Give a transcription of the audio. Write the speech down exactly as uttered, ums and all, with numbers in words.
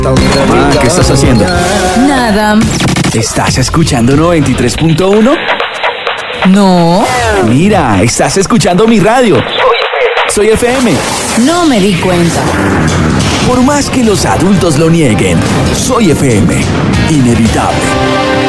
Ah, ¿qué estás haciendo? Nada. ¿Estás escuchando noventa y tres punto uno? No. Mira, estás escuchando mi radio. Soy F M. No me di cuenta. Por más que los adultos lo nieguen, Soy F M. Inevitable.